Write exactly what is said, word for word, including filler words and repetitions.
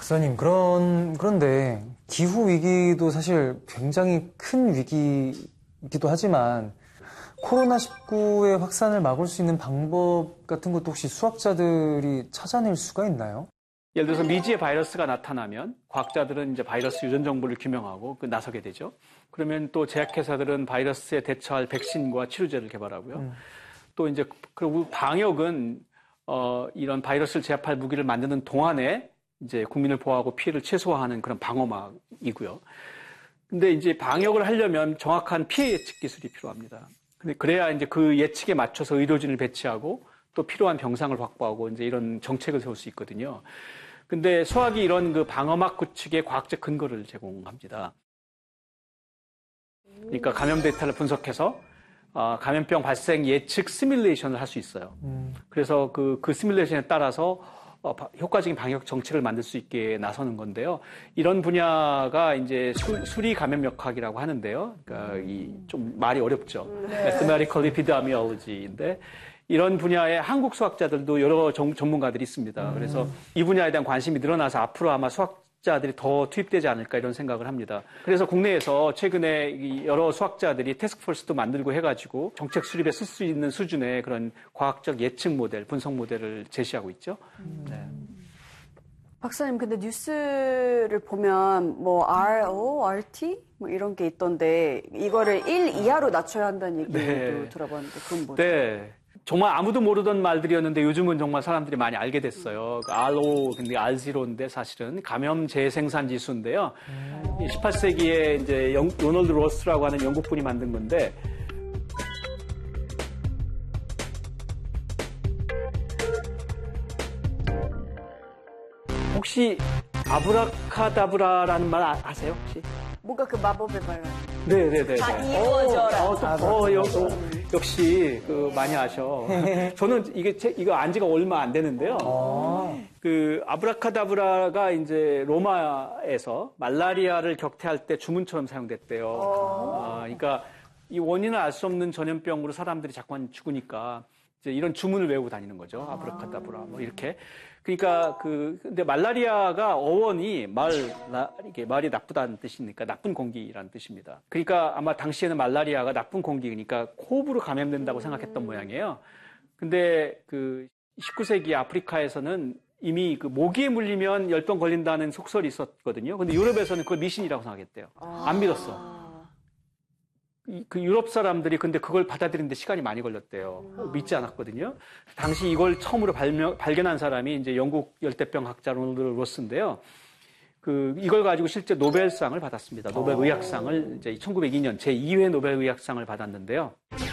박사님, 그런, 그런데 기후 위기도 사실 굉장히 큰 위기이기도 하지만 코로나 십구의 확산을 막을 수 있는 방법 같은 것도 혹시 수학자들이 찾아낼 수가 있나요? 예를 들어서 미지의 바이러스가 나타나면 과학자들은 이제 바이러스 유전 정보를 규명하고 그 나서게 되죠. 그러면 또 제약회사들은 바이러스에 대처할 백신과 치료제를 개발하고요. 음. 또 이제 그리고 방역은 어 이런 바이러스를 제압할 무기를 만드는 동안에 이제 국민을 보호하고 피해를 최소화하는 그런 방어막이고요. 근데 이제 방역을 하려면 정확한 피해 예측 기술이 필요합니다. 근데 그래야 이제 그 예측에 맞춰서 의료진을 배치하고 또 필요한 병상을 확보하고 이제 이런 정책을 세울 수 있거든요. 근데 수학이 이런 그 방어막 구축의 과학적 근거를 제공합니다. 그러니까 감염 데이터를 분석해서 감염병 발생 예측 시뮬레이션을 할 수 있어요. 그래서 그, 그 시뮬레이션에 따라서 효과적인 방역 정책을 만들 수 있게 나서는 건데요. 이런 분야가 이제 수, 수리 감염역학이라고 하는데요. 그러니까 이 좀 말이 어렵죠. 네. Mathematical Epidemiology인데 이런 분야의 한국 수학자들도 여러 정, 전문가들이 있습니다. 그래서 음. 이 분야에 대한 관심이 늘어나서 앞으로 아마 수학자들이 더 투입되지 않을까 이런 생각을 합니다. 그래서 국내에서 최근에 여러 수학자들이 태스크포스도 만들고 해가지고 정책 수립에 쓸 수 있는 수준의 그런 과학적 예측 모델, 분석 모델을 제시하고 있죠. 음. 네. 박사님, 근데 뉴스를 보면 뭐 알오, 알티 뭐 이런 게 있던데 이거를 일 이하로 낮춰야 한다는 얘기도 네. 들어봤는데 그건 뭐죠? 네. 정말 아무도 모르던 말들이었는데 요즘은 정말 사람들이 많이 알게 됐어요. 알오, 근데 알지로인데 사실은 감염 재생산 지수인데요. 음. 십팔 세기에 이제 영, 로널드 로스라고 하는 영국 분이 만든 건데 혹시 아브라카다브라라는 말 아세요? 혹시? 뭔가 그 마법의 말. 네네네. 다 이루어져라. 어, 어, 어, 어, 역시 그 많이 아셔. 저는 이게 제, 이거 안지가 얼마 안 되는데요. 아. 그 아브라카다브라가 이제 로마에서 말라리아를 격퇴할 때 주문처럼 사용됐대요. 아, 그러니까 이 원인을 알 수 없는 전염병으로 사람들이 자꾸 죽으니까 이제 이런 주문을 외우고 다니는 거죠. 아브라카다브라 뭐 이렇게. 그러니까 그 근데 말라리아가 어원이 말 나, 이게 말이 나쁘다는 뜻이니까 나쁜 공기라는 뜻입니다. 그러니까 아마 당시에는 말라리아가 나쁜 공기니까 호흡으로 감염된다고 생각했던 모양이에요. 근데 그 십구 세기 아프리카에서는 이미 그 모기에 물리면 열병 걸린다는 속설이 있었거든요. 근데 유럽에서는 그걸 미신이라고 생각했대요. 안 믿었어. 그 유럽 사람들이 근데 그걸 받아들이는데 시간이 많이 걸렸대요. 믿지 않았거든요. 당시 이걸 처음으로 발명, 발견한 사람이 이제 영국 열대병 학자 로널드 로스인데요. 그 이걸 가지고 실제 노벨상을 받았습니다. 노벨 의학상을 이제 천구백이 년 제이 회 노벨 의학상을 받았는데요.